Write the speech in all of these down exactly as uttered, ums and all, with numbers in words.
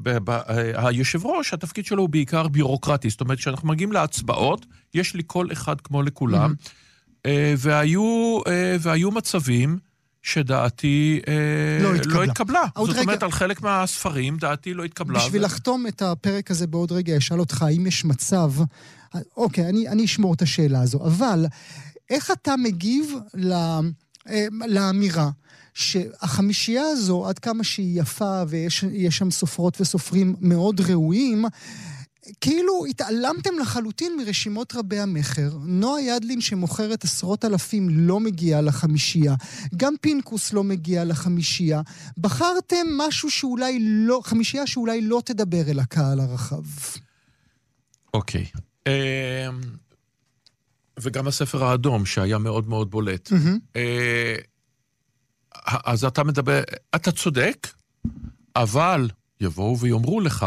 היושב ראש, התפקיד שלו הוא בעיקר בירוקרטי, זאת אומרת, כשאנחנו מגיעים להצבעות, יש לי כל אחד כמו לכולם, והיו, והיו מצבים שדעתי לא התקבלה. לא התקבלה. זאת רגע... אומרת, על חלק מהספרים, דעתי לא התקבלה. בשביל ו... לחתום את הפרק הזה בעוד רגע, אשאל אותך, האם יש מצב, אוקיי, אני, אני אשמור את השאלה הזו, אבל איך אתה מגיב לה, לאמירה, שהחמישייה הזו, עד כמה שהיא יפה, ויש שם סופרות וסופרים מאוד ראויים, כאילו התעלמתם לחלוטין מרשימות רבי המחר. נועה ידלין שמוכרת עשרות אלפים לא מגיעה לחמישייה. גם פינקוס לא מגיע לחמישייה. בחרתם משהו שאולי לא, חמישייה שאולי לא תדבר אל הקהל הרחב. אוקיי. וגם הספר האדום שהיה מאוד מאוד בולט. אז אתה מדבר, אתה צודק, אבל יבואו ויאמרו לך,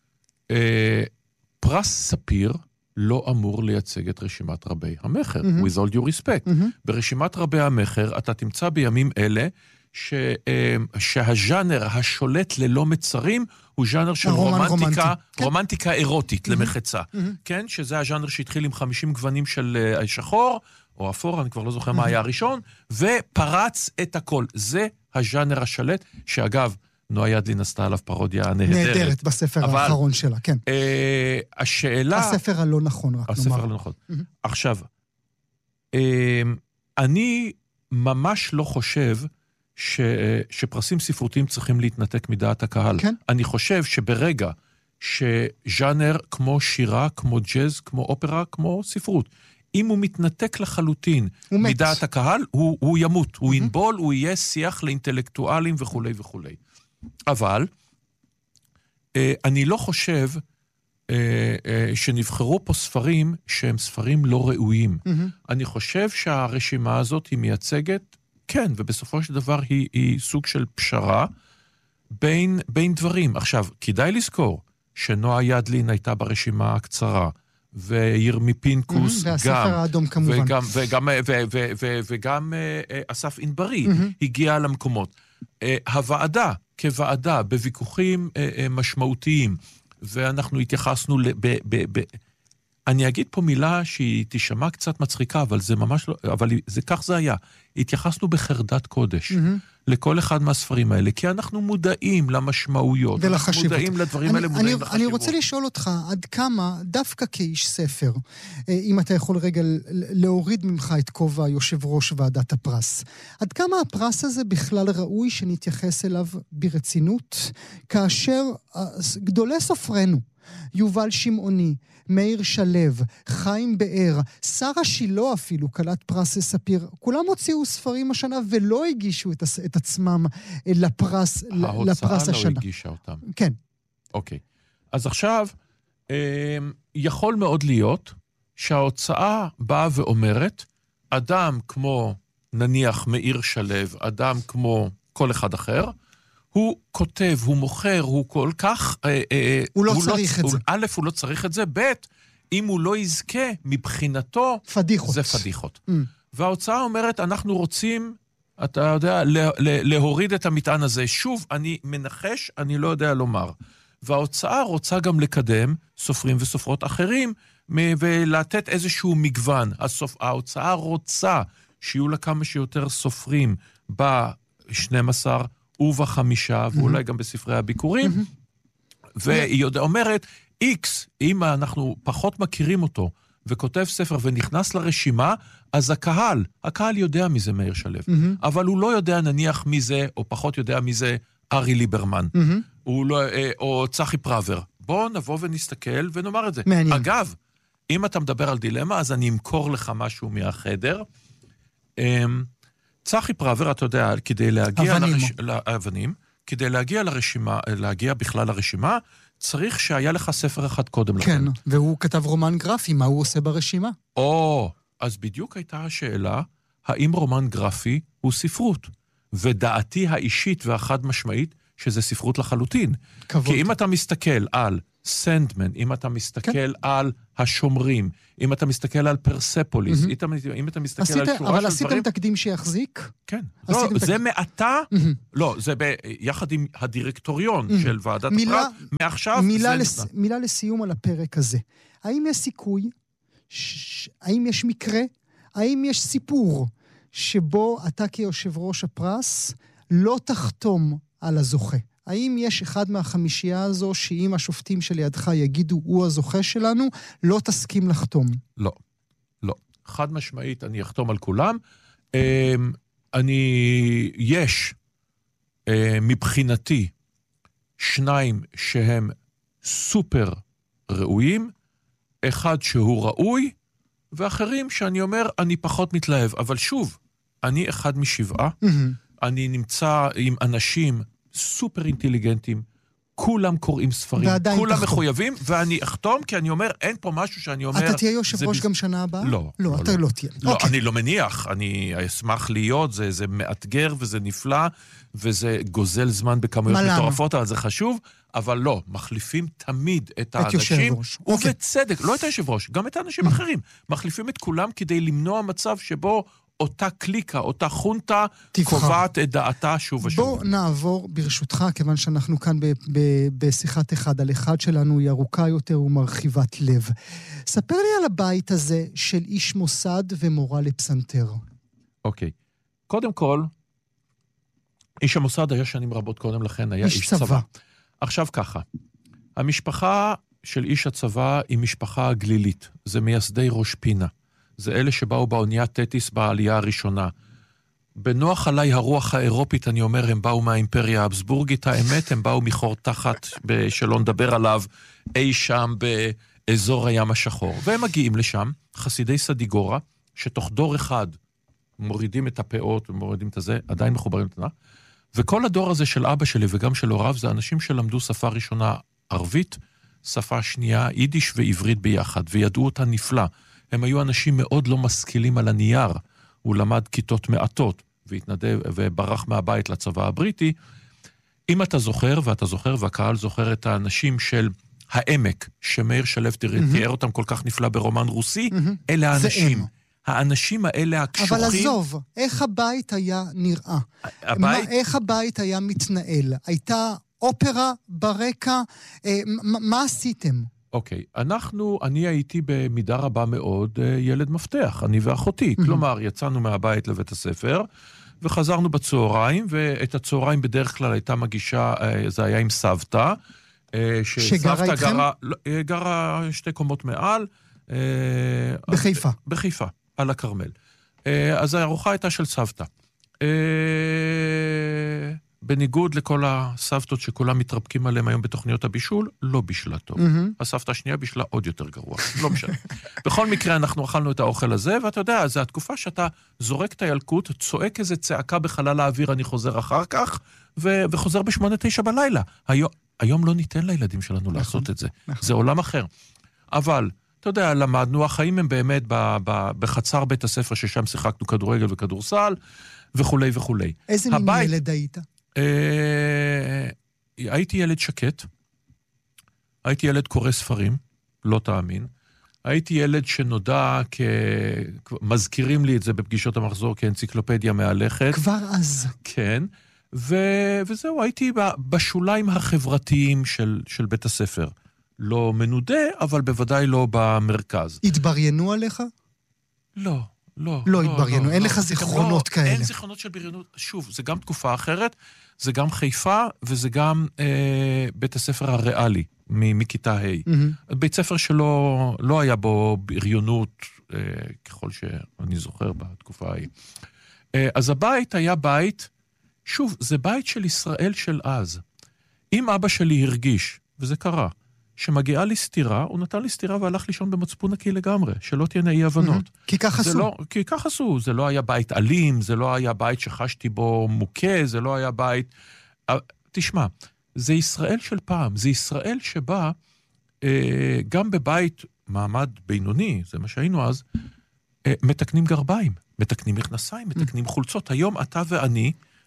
פרס ספיר לא אמור לייצג את רשימת רבי המחר, mm-hmm. with all due respect. Mm-hmm. ברשימת רבי המחר אתה תמצא בימים אלה ש, שהז'אנר השולט ללא מצרים הוא ז'אנר של רומן, רומנטיקה, רומנטי. רומנטיקה אירוטית mm-hmm. למחצה. Mm-hmm. כן? שזה הז'אנר שהתחיל עם חמישים גוונים של שחור, או אפור, אני כבר לא זוכר mm-hmm. מה היה הראשון, ופרץ את הכל. זה הז'אנר השלט, שאגב, נועה ידלין עשתה עליו פרודיה נהדרת. נהדרת בספר אבל, האחרון שלה, כן. אה, השאלה... הספר הלא נכון, רק הספר נאמר. הלא נכון. Mm-hmm. עכשיו, אה, אני ממש לא חושב ש, שפרסים ספרותיים צריכים להתנתק מדעת הקהל. כן. אני חושב שברגע שז'אנר כמו שירה, כמו ג'אז, כמו אופרה, כמו ספרות, אם הוא מתנתק לחלוטין מדעת הקהל, הוא, הוא ימות, הוא mm-hmm. ינבול, הוא יהיה שיח לאינטלקטואלים וכו' וכו'. אבל אה, אני לא חושב אה, אה, שנבחרו פה ספרים שהם ספרים לא ראויים. Mm-hmm. אני חושב שהרשימה הזאת היא מייצגת, כן, ובסופו של דבר היא, היא סוג של פשרה בין, בין דברים. עכשיו, כדאי לזכור שנועה ידלין הייתה ברשימה הקצרה, וירמי פינקוס mm-hmm, גם, האדום, כמובן. וגם, וגם, ו, ו, ו, וגם אסף אינברי mm-hmm. הגיע למקומות. הוועדה, כוועדה, בוויכוחים משמעותיים, ואנחנו התייחסנו, ב, ב, ב, אני אגיד פה מילה שהיא תשמע קצת מצחיקה, אבל זה ממש לא, אבל זה, כך זה היה. התייחסנו בחרדת קודש, mm-hmm. לכל אחד מהספרים האלה, כי אנחנו מודעים למשמעויות, אנחנו מודעים לדברים אני, האלה, מודעים אני, לחשיבות. אני רוצה לשאול אותך, עד כמה, דווקא כאיש ספר, אם אתה יכול רגע להוריד ממך את כובע יושב ראש ועדת הפרס, עד כמה הפרס הזה בכלל ראוי שנתייחס אליו ברצינות, כאשר גדולי סופרנו, יובל שמעוני, מאיר שלב, חיים באר, שרה שילה אפילו, קלת פרס ספיר, כולם הוציאו ספרים השנה ולא הגישו את, את עצמם לפרס, לפרס השנה. ההוצאה לא הגישה אותם. כן. אוקיי. אז עכשיו, יכול מאוד להיות שההוצאה באה ואומרת, אדם כמו נניח מאיר שלב, אדם כמו כל אחד אחר, הוא כותב, הוא מוכר, הוא כל כך... הוא לא צריך את זה. א', הוא לא צריך את זה, ב', אם הוא לא יזכה, מבחינתו... פדיחות. זה פדיחות. וההוצאה אומרת, אנחנו רוצים, אתה יודע, להוריד את המטען הזה. שוב, אני מנחש, אני לא יודע לומר. וההוצאה רוצה גם לקדם סופרים וסופרות אחרים, ולתת איזשהו מגוון. ההוצאה רוצה שיהיו לה כמה שיותר סופרים ב-שנים עשר ובחמישה, ואולי גם בספרי הביקורים, והיא אומרת, איקס, אם אנחנו פחות מכירים אותו, וכותב ספר ונכנס לרשימה, אז הקהל, הקהל יודע מי זה מאיר שלו, אבל הוא לא יודע נניח מי זה, או פחות יודע מי זה ארי ליברמן, או צחי פראבר. בואו נבוא ונסתכל ונאמר את זה. אגב, אם אתה מדבר על דילמה, אז אני אמכור לך משהו מהחדר, צחי פראבר, אתה יודע, כדי להגיע לרש... לאבנים, כדי להגיע לרשימה, להגיע בכלל לרשימה, צריך שהיה לך ספר אחד קודם לכן. כן, והוא כתב רומן גרפי, מה הוא עושה ברשימה? או, אז בדיוק הייתה השאלה, האם רומן גרפי הוא ספרות? ודעתי האישית והחד משמעית, שזה ספרות לחלוטין. כבוד. כי אם אתה מסתכל על סנדמן, אם אתה מסתכל על השומרים, אם אתה מסתכל על פרספוליס, אם אתה מסתכל על שורה של דברים... אבל עשיתם תקדים שיחזיק? כן. זה מעתה, לא, זה יחד עם הדירקטוריון של ועדת הפרט, מעכשיו זה... מילה לסיום על הפרק הזה. האם יש סיכוי, האם יש מקרה, האם יש סיפור, שבו אתה כיושב ראש הפרס לא תחתום על הזוכה? האם יש אחד מהחמישייה הזו שאם השופטים שלידך יגידו הוא הזוכה שלנו, לא תסכים לחתום? לא, לא. חד משמעית אני אחתום על כולם. אני, יש מבחינתי שניים שהם סופר ראויים, אחד שהוא ראוי, ואחרים שאני אומר, אני פחות מתלהב. אבל שוב, אני אחד משבעה, אני נמצא עם אנשים סופר אינטליגנטים, כולם קוראים ספרים, כולם תחתום. מחויבים, ואני אחתום, כי אני אומר, אין פה משהו שאני אומר... אתה תהיה יושב ראש גם שנה הבאה? לא. לא, לא אתה לא, לא תהיה. לא, אוקיי. אני לא מניח, אני אשמח להיות, זה, זה מאתגר וזה נפלא, וזה גוזל זמן בכמויות מטורפות, אבל זה חשוב, אבל לא, מחליפים תמיד את האנשים, ובצדק, לא את היושב ראש, גם את האנשים האחרים, מחליפים את כולם כדי למנוע מצב שבו אותה קליקה, אותה חונטה, קובעת את דעתה שוב ושוב. בוא נעבור ברשותך, כיוון שאנחנו כאן ב- ב- בשיחת אחד על אחד שלנו, היא ארוכה יותר ומרחיבת לב. ספר לי על הבית הזה של איש מוסד ומורה לפסנתר. אוקיי. קודם כל, איש המוסד היה שנים רבות קודם לכן, היה איש, איש צבא. צבא. עכשיו ככה, המשפחה של איש הצבא היא משפחה גלילית, זה מייסדי ראש פינה. זה אלה שבאו באוניית טטיס בעלייה הראשונה. בנוח עליי הרוח האירופית, אני אומר, הם באו מהאימפריה האבסבורגית, האמת, הם באו מחור תחת, שלא נדבר עליו, אי שם באזור הים השחור. והם מגיעים לשם, חסידי סדיגורה, שתוך דור אחד מורידים את הפאות ומורידים את הזה, עדיין מחוברים לתנה, וכל הדור הזה של אבא שלי וגם של הוריו, זה אנשים שלמדו שפה ראשונה ערבית, שפה שנייה, יידיש ועברית ביחד, וידעו אותה נפלא. הם היו אנשים מאוד לא משכילים על הנייר. הוא למד כיתות מעטות, והתנדב וברח מהבית לצבא הבריטי. אם אתה זוכר, ואתה זוכר, והקהל זוכר את האנשים של העמק, שמאיר שלו תיאר אותם כל כך נפלא ברומן רוסי, אלה האנשים. האנשים האלה הקשוחים... אבל עזוב, איך הבית היה נראה? הבית... איך הבית היה מתנהל? הייתה אופרה ברקע? מה עשיתם? אוקיי, אנחנו, אני הייתי במידה רבה מאוד ילד מפתח, אני ואחותי. כלומר, יצאנו מהבית לבית הספר, וחזרנו בצהריים, ואת הצהריים בדרך כלל הייתה מגישה, זה היה עם סבתא, שגרה איתכם? גרה, גרה שתי קומות מעל. בחיפה. בחיפה, על הכרמל. אז הארוחה הייתה של סבתא. בניגוד לכל הסבתות שכולם מתרפקים עליהם היום בתוכניות הבישול, לא בישלה טוב. Mm-hmm. הסבתא השנייה בישלה עוד יותר גרוע. לא משנה. בכל מקרה, אנחנו אכלנו את האוכל הזה, ואתה יודע, זו התקופה שאתה זורק את הילקוט, צועק איזה צעקה בחלל האוויר, אני חוזר אחר כך, ו- וחוזר בשמונה תשע בלילה. היום, היום לא ניתן לילדים שלנו נכון, לעשות את זה. נכון. זה עולם אחר. אבל, אתה יודע, למדנו, החיים הם באמת ב- ב- בחצר בית הספר, ששם שיחקנו כדורגל וכדורסל, וכולי וכולי. איזה הבית... מין ילד היית? הייתי ילד שקט, הייתי ילד קורא ספרים, לא תאמין, הייתי ילד שנודע, מזכירים לי את זה בפגישות המחזור כאנציקלופדיה מהלכת. כבר אז. כן, וזהו, הייתי בשוליים החברתיים של, של בית הספר. לא מנודה, אבל בוודאי לא במרכז. התבריינו עליך? לא. לא, לא התבריינו, אין לך זיכרונות כאלה. אין זיכרונות של בריינות, שוב, זה גם תקופה אחרת, זה גם חיפה, וזה גם בית הספר הריאלי, מכיתה ה'. בית ספר שלא לא היה בו בריונות, ככל שאני זוכר בתקופה ההיא. אז הבית היה בית, שוב, זה בית של ישראל של אז. אם אבא שלי הרגיש, וזה קרה, שמגיעה לי סתירה, הוא נתן לי סתירה והלך לישון במצפון נקי לגמרי, שלא תהיינה אי הבנות. כי כך עשו. לא, כי כך עשו, זה לא היה בית אלים, זה לא היה בית שחשתי בו מוכה, זה לא היה בית... תשמע, זה ישראל של פעם, זה ישראל שבה, אה, גם בבית מעמד בינוני, זה מה שהיינו אז, אה, מתקנים גרביים, מתקנים מכנסיים, מתקנים חולצות. היום אתה ואני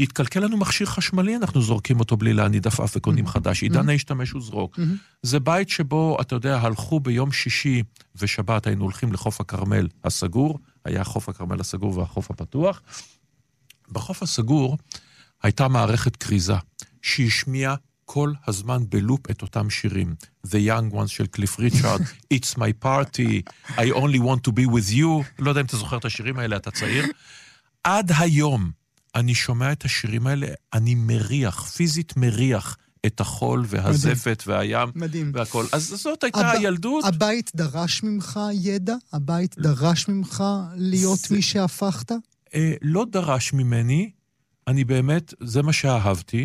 התקלקל לנו מכשיר חשמלי, אנחנו זורקים אותו בלי להניד עפעף וקונים חדש. עידן ההשתמש וזרוק. זה בית שבו, אתה יודע, הלכו ביום שישי ושבת, היינו הולכים לחוף הכרמל הסגור, היה חוף הכרמל הסגור והחוף הפתוח. בחוף הסגור הייתה מערכת קריזה, שהשמיעה כל הזמן בלופ את אותם שירים. The Young Ones של קליף ריצ'ארד, It's My Party, I Only Want to Be With You, לא יודע אם אתה זוכר את השירים האלה, אתה צעיר. עד היום אני שומע את השירים האלה, אני מריח, פיזית מריח את החול והזפת והים מדהים. והכל. אז זאת הייתה הילדות. הבית דרש ממך ידע? הבית דרש ממך להיות מי שהפכת? לא דרש ממני, אני באמת, זה מה שאהבתי,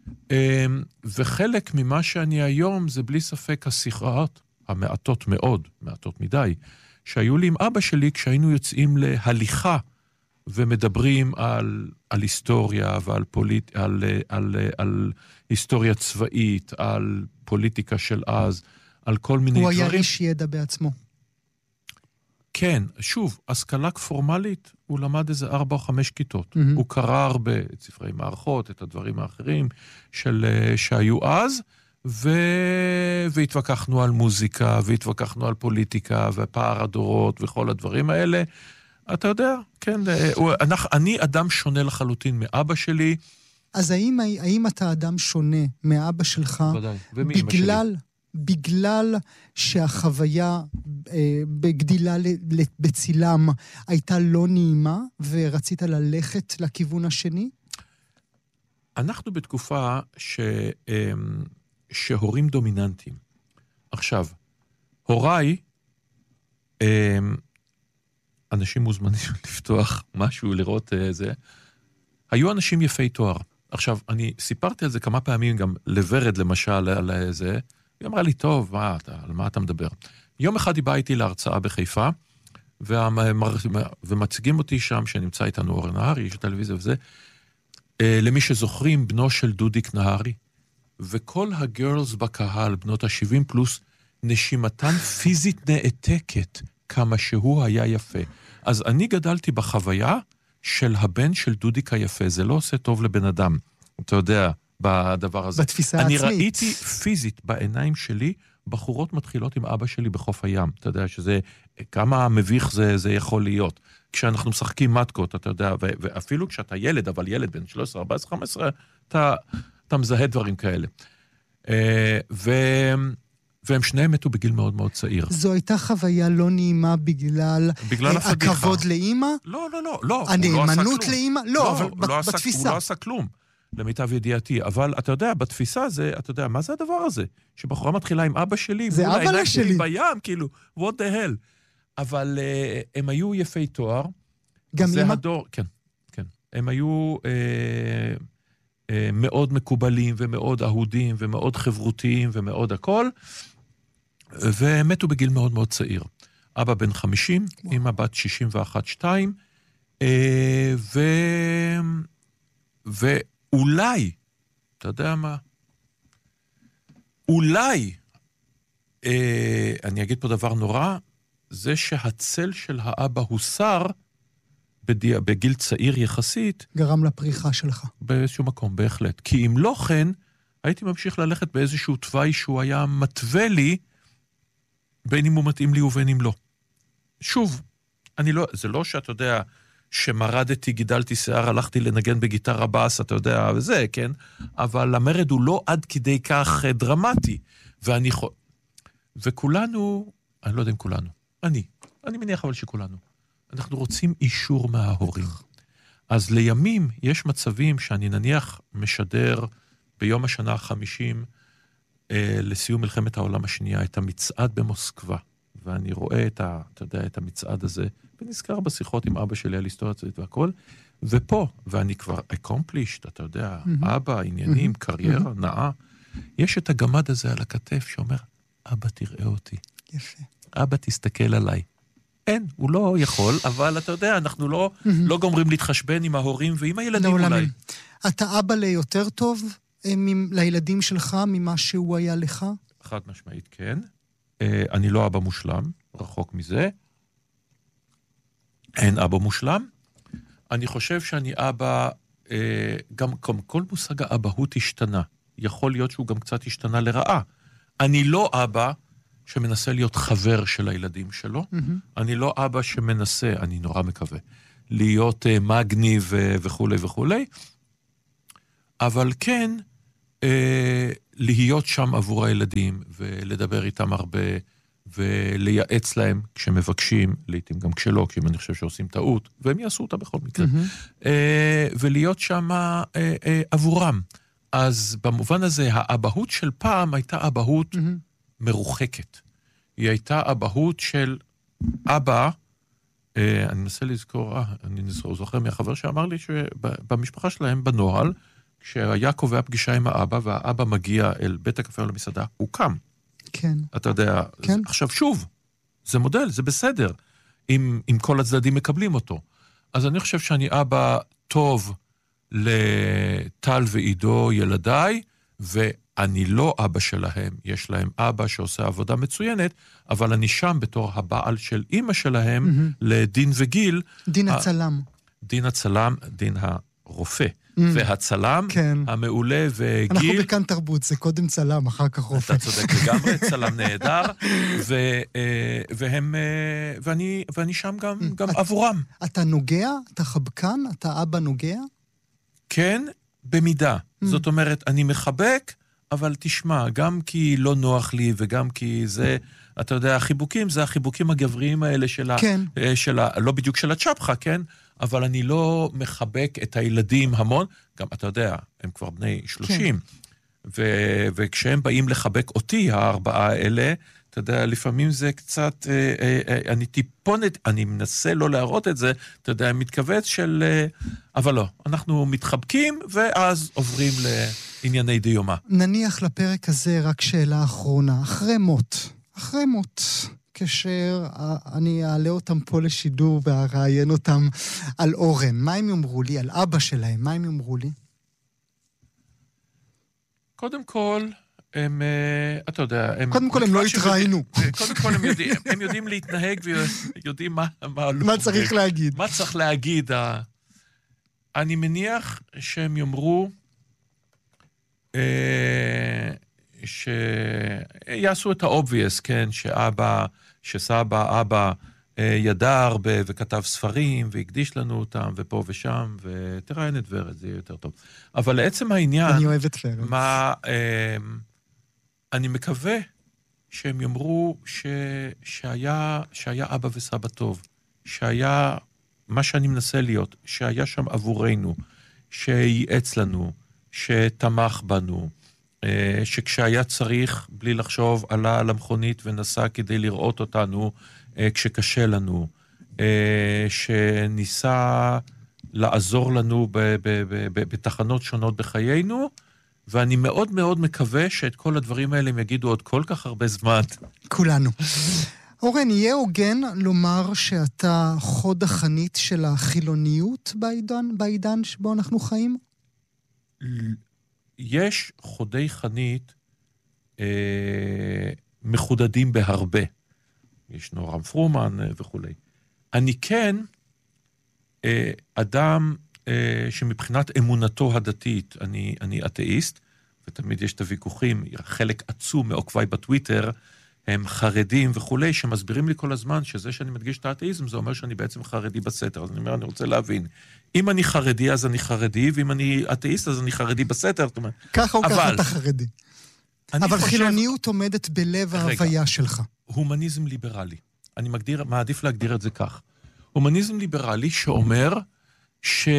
וחלק ממה שאני היום זה בלי ספק השיחות המעטות מאוד, מעטות מדי, שהיו לי עם אבא שלי כשהיינו יוצאים להליכה ומדברים על, על היסטוריה ועל פוליט, על, על, על, על היסטוריה צבאית, על פוליטיקה של אז, על כל מיני הוא דברים. הוא היה איש ידע בעצמו. כן, שוב, השכלה פורמלית, הוא למד איזה ארבע או חמש כיתות. Mm-hmm. הוא קרא הרבה את ספרי מערכות, את הדברים האחרים של, שהיו אז, ו... והתווכחנו על מוזיקה, והתווכחנו על פוליטיקה, ופער הדורות, וכל הדברים האלה. אתה יודע, כן, אני אדם שונה לחלוטין מאבא שלי. אז האם, האם אתה אדם שונה מאבא שלך? ודאי, ומאמא בגלל... שלי. בגלל שהחוויה אה, בגדילה בצילם הייתה לא נעימה, ורצית ללכת לכיוון השני? אנחנו בתקופה ש, אה, שהורים דומיננטיים. עכשיו, הוריי, אה, אנשים מוזמנים לפתוח משהו, לראות אה, זה, היו אנשים יפי תואר. עכשיו, אני סיפרתי על זה כמה פעמים, גם לוורד למשל, על זה, היא אמרה לי, טוב, מה, אתה, על מה אתה מדבר? יום אחד היא באה איתי להרצאה בחיפה, והמר... ומציגים אותי שם, שנמצא איתנו אורן נהרי, יש טלוויזיה וזה, למי שזוכרים, בנו של דודיק נהרי, וכל הגרלס בקהל, בנות ה-שבעים פלוס, נשימתן פיזית נעתקת, כמה שהוא היה יפה. אז אני גדלתי בחוויה של הבן של דודיק היפה, זה לא עושה טוב לבן אדם, אתה יודע, בדבר הזה. בתפיסה אני עצמית. אני ראיתי פיזית בעיניים שלי, בחורות מתחילות עם אבא שלי בחוף הים. אתה יודע שזה, כמה מביך זה, זה יכול להיות. כשאנחנו משחקים מתקות, אתה יודע, ו- ואפילו כשאתה ילד, אבל ילד בן שלוש עשרה, ארבע עשרה, חמש עשרה, אתה, אתה מזהה דברים כאלה. ו- והם שניהם מתו בגיל מאוד מאוד צעיר. זו הייתה חוויה לא נעימה בגלל, בגלל הכבוד לאמא? לא, לא, לא, לא. הנאמנות לאמא? לא, לא, אבל הוא לא עשה, בתפיסה. הוא לא עשה כלום. למיטב ידיעתי, אבל אתה יודע, בתפיסה זה, אתה יודע, מה זה הדבר הזה? שבחורה מתחילה עם אבא שלי, זה אבא שלי בים, כאילו, what the hell. אבל uh, הם היו יפי תואר. גם זה אמא? הדור, כן, כן. הם היו uh, uh, מאוד מקובלים, ומאוד אהודים, ומאוד חברותיים, ומאוד הכל, והם מתו בגיל מאוד מאוד צעיר. אבא בן חמישים, וואו. אמא בת שישים ואחת שתיים, uh, ו... ו... אולי, אתה יודע מה? אולי, אה, אני אגיד פה דבר נורא, זה שהצל של האבא הוסר בדי, בגיל צעיר יחסית. גרם לפריחה שלך. באיזשהו מקום, בהחלט. כי אם לא כן, הייתי ממשיך ללכת באיזשהו תוואי שהוא היה מתווה לי, בין אם הוא מתאים לי ובין אם לא. שוב, אני לא, זה לא שאתה יודע... שמרדתי, גידלתי שיער, הלכתי לנגן בגיטרה בס, אתה יודע, וזה, כן? אבל המרד הוא לא עד כדי כך דרמטי. ואני חו... וכולנו, אני לא יודע אם כולנו, אני, אני מניח אבל שכולנו, אנחנו רוצים אישור מההורים. אז לימים יש מצבים שאני נניח משדר ביום השנה החמישים אה, לסיום מלחמת העולם השנייה, את המצעד במוסקבה. ואני רואה את, ה, אתה יודע, את המצעד הזה, ונזכר בשיחות עם אבא שלי על היסטוריה צבאית והכל, ופה, ואני כבר accomplished, אתה יודע, mm-hmm. אבא, עניינים, mm-hmm. קריירה, mm-hmm. נאה, יש את הגמד הזה על הכתף שאומר, אבא תראה אותי. יפה. אבא תסתכל עליי. אין, הוא לא יכול, אבל אתה יודע, אנחנו לא, mm-hmm. לא גומרים להתחשבן עם ההורים ועם הילדים אולי. לעולמים. אתה אבא ליותר טוב מ- לילדים שלך ממה שהוא היה לך? חד משמעית, כן. אני לא אבא מושלם, רחוק מזה. אין אבא מושלם. אני חושב שאני אבא גם כל מושג האבהות השתנה. יכול להיות שהוא גם קצת השתנה לרעה. אני לא אבא שמנסה להיות חבר של הילדים שלו, mm-hmm. אני לא אבא שמנסה, אני נורא מקווה, להיות uh, מגניב uh, וכו' וכו', אבל כן, uh, להיות שם עבור הילדים, ולדבר איתם הרבה, ולייעץ להם כשמבקשים, לעתים גם כשלא, כי אם אני חושב שעושים טעות, והם יעשו אותה בכל מקרה, mm-hmm. uh, ולהיות שם uh, uh, עבורם. אז במובן הזה, האבהות של פעם הייתה אבהות mm-hmm. מרוחקת. היא הייתה אבהות של אבא, אה, אני מנסה לזכור, אה, אני נזכור, זוכר מהחבר שאמר לי שבמשפחה שלהם בנוהל, כשהיה קובע פגישה עם האבא, והאבא מגיע אל בית הקפה או למסעדה, הוא קם. כן. אתה יודע, כן. זה, עכשיו שוב, זה מודל, זה בסדר, אם, אם כל הצדדים מקבלים אותו. אז אני חושב שאני אבא טוב לטל ועידו ילדיי, ואני לא אבא שלהם, יש להם אבא שעושה עבודה מצוינת, אבל אני שם בתור הבעל של אמא שלהם, mm-hmm. לדין וגיל. דין הצלם. דין הצלם, דין הרופא. Mm. והצלם, כן. המעולה וגיל... אנחנו בכאן תרבות, זה קודם צלם, אחר כך רופא. אתה צודק לגמרי, צלם נהדר, ו, והם, ואני, ואני שם גם, גם את, עבורם. אתה נוגע? אתה חבקן? אתה אבא נוגע? כן, במידה. Mm. זאת אומרת, אני מחבק, אבל תשמע, גם כי לא נוח לי, וגם כי זה, אתה יודע, החיבוקים, זה החיבוקים הגבריים האלה של ה... כן. של ה, לא בדיוק של הצ'פחה, כן? אבל אני לא מחבק את הילדים המון, גם אתה יודע, הם כבר בני שלושים, כן. ו- וכשהם באים לחבק אותי, הארבעה האלה, אתה יודע, לפעמים זה קצת, אה, אה, אה, אני טיפונת, אני מנסה לא להראות את זה, אתה יודע, מתכווץ של, אה, אבל לא, אנחנו מתחבקים, ואז עוברים לענייני דיומה. נניח לפרק הזה רק שאלה אחרונה, אחרי מות, אחרי מות, כאשר אני אעלה אותם פה לשידור ואראיין אותם על אורן. מה הם יאמרו לי? על אבא שלהם, מה הם יאמרו לי? קודם כל, הם, אתה יודע... הם, קודם כל הם לא התראינו. קודם כל הם יודעים, הם יודעים להתנהג ויודעים מה... מה, מה צריך להגיד. מה צריך להגיד. אני מניח שהם יאמרו... שיעשו את ה-obvious, כן, שאבא, שסבא, אבא ידע הרבה וכתב ספרים והקדיש לנו אותם ופה ושם, ותראיין את ורד, זה יהיה יותר טוב. אבל לעצם העניין... אני אוהב את ורד. מה, אני מקווה שהם יאמרו ש, שהיה, שהיה אבא וסבא טוב, שהיה מה שאני מנסה להיות, שהיה שם עבורנו, שייעץ לנו, שתמך בנו, שכשהיה צריך, בלי לחשוב, עלה על המכונית ונסע כדי לראות אותנו כשקשה לנו, שניסה לעזור לנו ב- ב- ב- ב- בתחנות שונות בחיינו, ואני מאוד מאוד מקווה שאת כל הדברים האלה הם יגידו עוד כל כך הרבה זמן. כולנו. אורן, יהיה הוגן לומר שאתה חוד החנית של החילוניות בעידן, בעידן שבו אנחנו חיים? יש חודי חנית אה, מחודדים בהרבה. יש נורם פרומן אה, וכו'. אני כן אה, אדם אה, שמבחינת אמונתו הדתית, אני, אני אתאיסט, ותמיד יש את הוויכוחים, חלק עצום מעוקביי בטוויטר, הם חרדים וכו', שמסבירים לי כל הזמן שזה שאני מדגיש את האתאיזם, זה אומר שאני בעצם חרדי בסתר. אז אני אומר, אני רוצה להבין. אם אני חרדי, אז אני חרדי, ואם אני אתאיסט, אז אני חרדי בסתר. ככה או ככה אתה חרדי. אבל חילוניות עומדת בלב ההוויה שלך. הומניזם ליברלי. אני מגדיר, מעדיף להגדיר את זה כך. הומניזם ליברלי שאומר ש,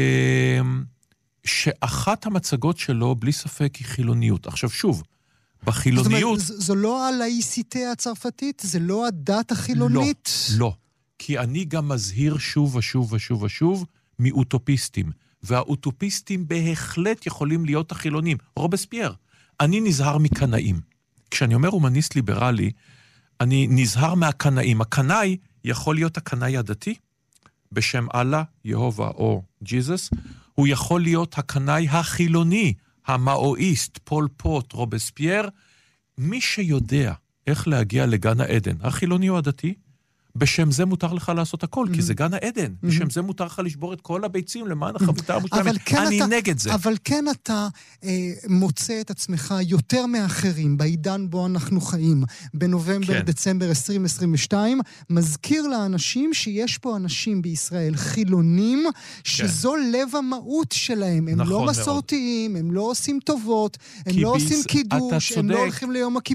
שאחת המצגות שלו, בלי ספק, היא חילוניות. עכשיו שוב, בחילוניות... זאת אומרת, זו לא הלאיסיטה הצרפתית? זה לא הדת החילונית? לא, לא. כי אני גם מזהיר שוב ושוב ושוב ושוב מאוטופיסטים. והאוטופיסטים בהחלט יכולים להיות החילונים. רובספייר. אני נזהר מקנאים. כשאני אומר הומניסט ליברלי, אני נזהר מהקנאים. הקנאי יכול להיות הקנאי הדתי, בשם אללה, יהובה או ג'יזוס. הוא יכול להיות הקנאי החילוני, המאואיסט, פול פוט, רובספייר. מי שיודע איך להגיע לגן העדן, החילוני או הדתי, בשם זה מותר לך לעשות הכל, כי זה גן העדן. בשם זה מותר לך לשבור את כל הביצים למען החביתה המושלמת. אני נגד זה. אבל כן אתה אה, מוצא את עצמך יותר מאחרים, בעידן בו אנחנו חיים, בנובמבר, כן. דצמבר עשרים עשרים ושתיים, מזכיר לאנשים שיש פה אנשים בישראל חילונים, שזו כן. לב המהות שלהם. הם נכון לא מסורתיים, מאוד. הם לא עושים טובות, הם לא ביס... עושים קידוש, הם לא הולכים ליום הכיפורים.